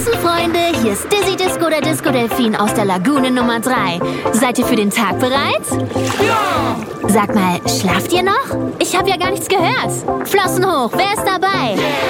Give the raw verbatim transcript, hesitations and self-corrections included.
Flossenfreunde, hier ist Dizzy Disco, der Disco-Delfin aus der Lagune Nummer drei. Seid ihr für den Tag bereit? Ja! Sag mal, schlaft ihr noch? Ich habe ja gar nichts gehört. Flossen hoch, wer ist dabei?